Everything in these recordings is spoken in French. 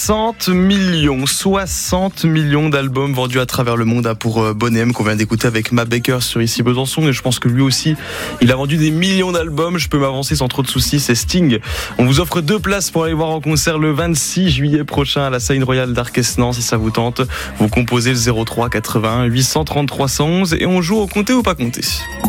60 millions d'albums vendus à travers le monde pour Boney qu'on vient d'écouter avec Ma Baker sur Ici Besançon, et je pense que lui aussi il a vendu des millions d'albums. Je peux m'avancer sans trop de soucis, c'est Sting. On vous offre 2 places pour aller voir en concert le 26 juillet prochain à la Scène Royale d'Arquesnan. Si ça vous tente, vous composez le 03 81 833 111 et on joue au compter ou pas compter.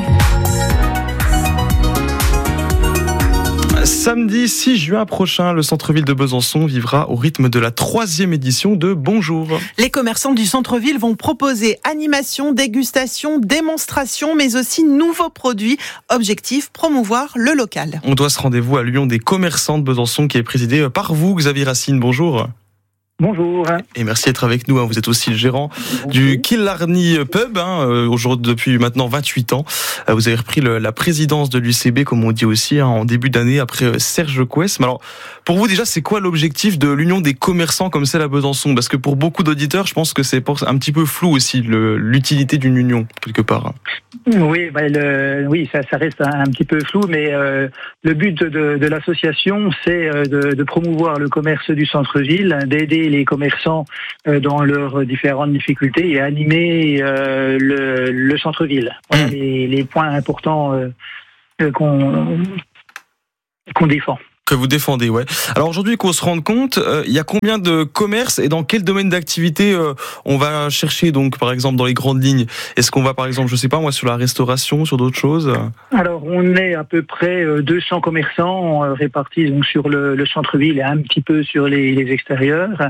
Samedi 6 juin prochain, le centre-ville de Besançon vivra au rythme de la 3e édition de Bonjour. Les commerçants du centre-ville vont proposer animation, dégustation, démonstration, mais aussi nouveaux produits. Objectif, promouvoir le local. On doit ce rendez-vous à l'Union des commerçants de Besançon qui est présidée par vous, Xavier Racine. Bonjour. Bonjour. Et merci d'être avec nous. Vous êtes aussi le gérant du Killarney Pub, aujourd'hui depuis maintenant 28 ans. Vous avez repris la présidence de l'UCB, comme on dit aussi, en début d'année, après Serge Couès. Mais alors, pour vous déjà, c'est quoi l'objectif de l'Union des commerçants comme celle à Besançon ? Parce que pour beaucoup d'auditeurs, je pense que c'est un petit peu flou aussi, l'utilité d'une union, quelque part. Oui, ça reste un petit peu flou, mais le but de l'association, c'est de promouvoir le commerce du centre-ville, d'aider les commerçants dans leurs différentes difficultés et animer le centre-ville. Voilà les points importants qu'on défend. Que vous défendez, ouais. Alors aujourd'hui, qu'on se rende compte, il y a combien de commerces et dans quel domaine d'activité on va chercher, donc par exemple dans les grandes lignes ? Est-ce qu'on va par exemple, je sais pas moi, sur la restauration, sur d'autres choses ? Alors on est à peu près 200 commerçants répartis donc sur le centre-ville et un petit peu sur les extérieurs.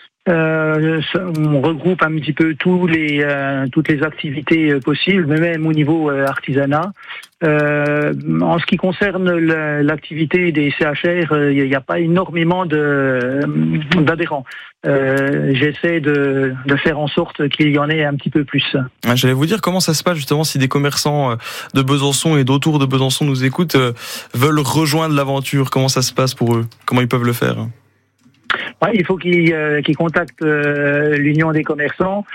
On regroupe un petit peu toutes les activités possibles, mais même au niveau artisanat. En ce qui concerne l'activité des CHR, il n'y a pas énormément d'adhérents. J'essaie de faire en sorte qu'il y en ait un petit peu plus. J'allais vous dire comment ça se passe justement si des commerçants de Besançon et d'autour de Besançon nous écoutent, veulent rejoindre l'aventure. Comment ça se passe pour eux ? Comment ils peuvent le faire ? Ouais, il faut qu'ils contactent l'Union des commerçants.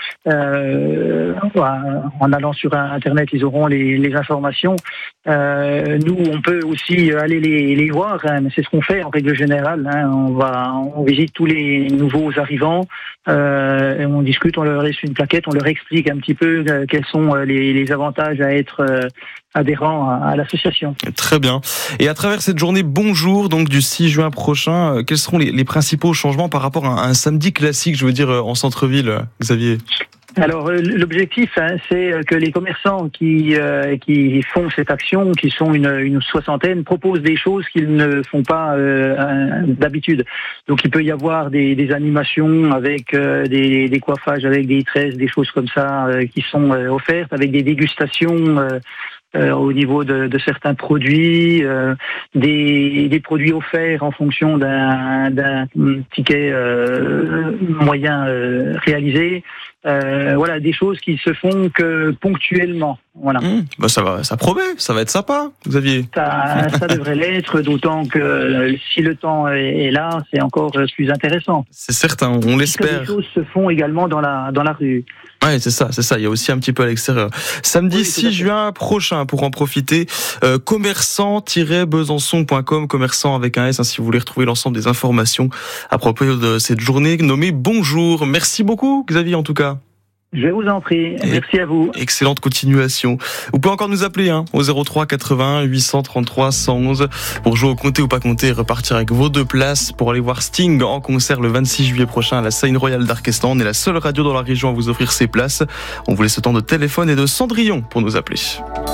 En allant sur Internet, ils auront les informations. Nous, on peut aussi aller les voir. Mais c'est ce qu'on fait en règle générale. On visite tous les nouveaux arrivants. Et on discute, on leur laisse une plaquette, on leur explique un petit peu quels sont les avantages à être adhérents à l'association. Très bien. Et à travers cette journée Bonjour, donc du 6 juin prochain, quels seront les principaux changements par rapport à un samedi classique, je veux dire, en centre-ville, Xavier ? Alors l'objectif, c'est que les commerçants qui font cette action, qui sont une soixantaine, proposent des choses qu'ils ne font pas d'habitude. Donc il peut y avoir des animations avec des coiffages, avec des tresses, des choses comme ça qui sont offertes, avec des dégustations au niveau de certains produits, des produits offerts en fonction d'un ticket moyen réalisé. Voilà, des choses qui se font que ponctuellement. Voilà. Ça promet, ça va être sympa, Xavier. Ça devrait l'être, d'autant que si le temps est là, c'est encore plus intéressant. C'est certain, on l'espère. Les choses se font également dans la rue. Ouais, c'est ça. Il y a aussi un petit peu à l'extérieur. Samedi 6 juin prochain, pour en profiter, commerçant-besançon.com, commerçant avec un S, si vous voulez retrouver l'ensemble des informations à propos de cette journée nommée Bonjour. Merci beaucoup, Xavier, en tout cas. Je vous en prie. Merci à vous. Excellente continuation. Vous pouvez encore nous appeler au 03 81 833 111 pour jouer au compter ou pas compter et repartir avec vos 2 places pour aller voir Sting en concert le 26 juillet prochain à la Scène Royale d'Arquesnan. On est la seule radio dans la région à vous offrir ces places. On vous laisse le temps de téléphone et de Cendrillon pour nous appeler.